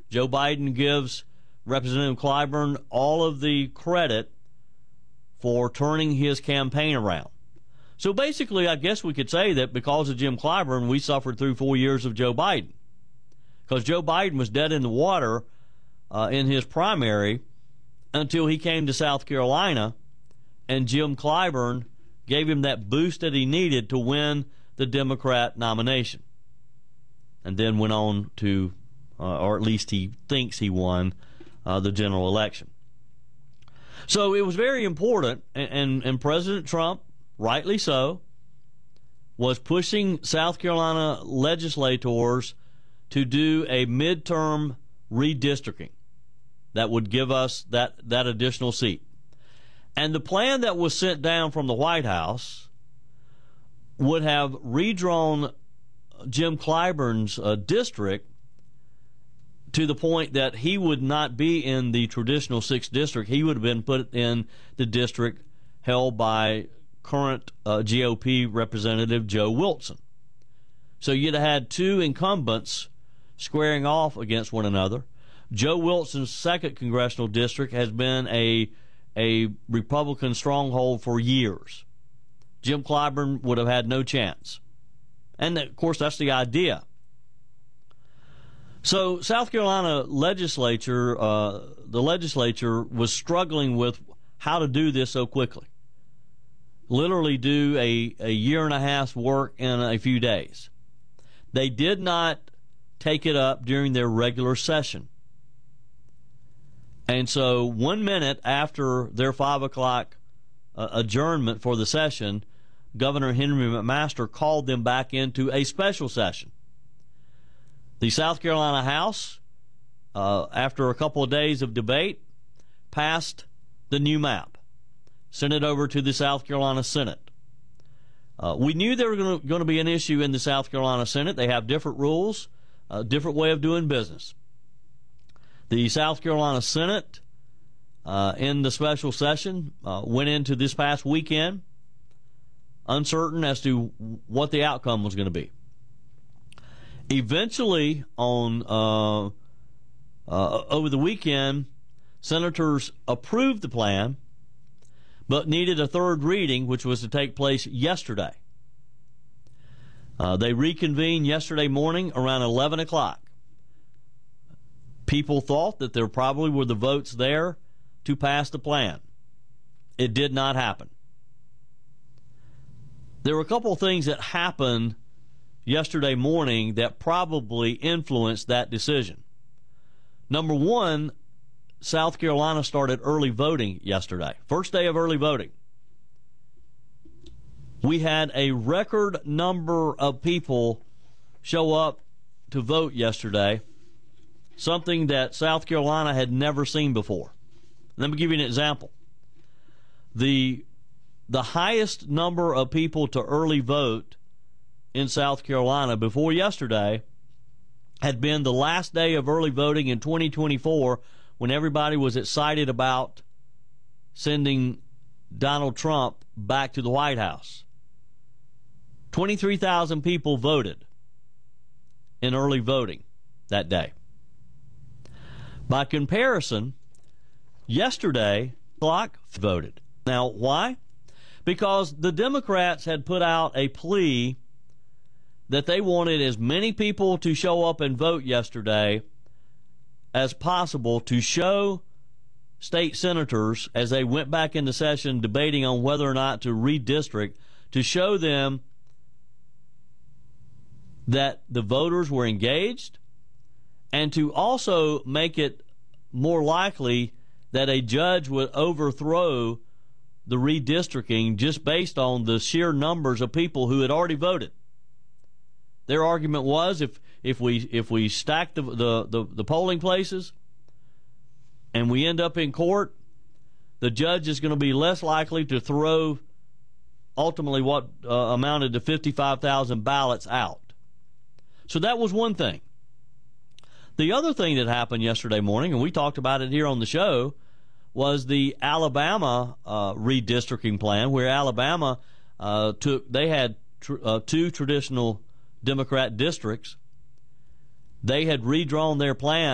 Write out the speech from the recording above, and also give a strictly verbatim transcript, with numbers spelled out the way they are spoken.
Joe Biden gives Representative Clyburn all of the credit for turning his campaign around. So basically, I guess we could say that because of Jim Clyburn, we suffered through four years of Joe Biden. Because Joe Biden was dead in the water uh, in his primary until he came to South Carolina, and Jim Clyburn gave him that boost that he needed to win the Democrat nomination. And then went on to, uh, or at least he thinks he won, uh, the general election. So it was very important, and, and, and President Trump, rightly so, was pushing South Carolina legislators to do a midterm redistricting that would give us that, that additional seat. And the plan that was sent down from the White House would have redrawn Jim Clyburn's uh, district to the point that he would not be in the traditional sixth district. He would have been put in the district held by current uh, G O P Representative Joe Wilson. So you'd have had two incumbents squaring off against one another. Joe Wilson's second congressional district has been a a Republican stronghold for years. Jim Clyburn would have had no chance. And, of course, that's the idea. So South Carolina legislature, uh, the legislature was struggling with how to do this so quickly. Literally do a, a year and a half's work in a few days. They did not take it up during their regular session. And so one minute after their five o'clock uh, adjournment for the session, Governor Henry McMaster called them back into a special session. The South Carolina House, uh, after a couple of days of debate, passed the new map, sent it over to the South Carolina Senate. Uh, we knew there was going to be an issue in the South Carolina Senate. They have different rules, a different way of doing business. The South Carolina Senate, uh, in the special session, uh, went into this past weekend uncertain as to what the outcome was going to be. Eventually, on uh, uh, over the weekend, senators approved the plan, but needed a third reading, which was to take place yesterday. Uh, they reconvened yesterday morning around eleven o'clock. People thought that there probably were the votes there to pass the plan. It did not happen. There were a couple of things that happened yesterday morning that probably influenced that decision. Number one, South Carolina started early voting yesterday. First day of early voting. We had a record number of people show up to vote yesterday, something that South Carolina had never seen before. Let me give you an example. The, the highest number of people to early vote in South Carolina before yesterday had been the last day of early voting in twenty twenty-four, when everybody was excited about sending Donald Trump back to the White House. twenty-three thousand people voted in early voting that day. By comparison, yesterday, Block voted. Now, why? Because the Democrats had put out a plea that they wanted as many people to show up and vote yesterday as possible to show state senators, as they went back into session debating on whether or not to redistrict, to show them that the voters were engaged, and to also make it more likely that a judge would overthrow the redistricting just based on the sheer numbers of people who had already voted. Their argument was if if we if we stack the the, the, the polling places and we end up in court, the judge is going to be less likely to throw ultimately what uh, amounted to fifty-five thousand ballots out. So that was one thing. The other thing that happened yesterday morning, and we talked about it here on the show, was the Alabama uh, redistricting plan, where Alabama uh, took, they had tr- uh, two traditional Democrat districts. They had redrawn their plan